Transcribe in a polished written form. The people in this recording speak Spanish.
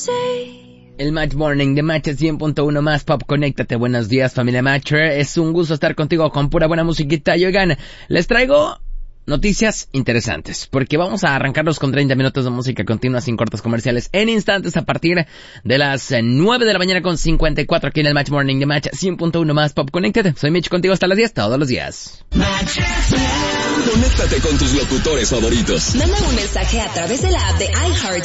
El Match Morning de Match 100.1 más Pop. Conéctate. Buenos días, familia Matcher. Es un gusto estar contigo con pura buena musiquita. Y oigan, les traigo noticias interesantes, porque vamos a arrancarnos con 30 minutos de música continua sin cortes comerciales en instantes a partir de las 9 de la mañana con 54 aquí en el Match Morning de Match 100.1 más Pop. Conéctate. Soy Mitch, contigo hasta las 10 todos los días. Conéctate con tus locutores favoritos. Manda un mensaje a través de la app de iHeart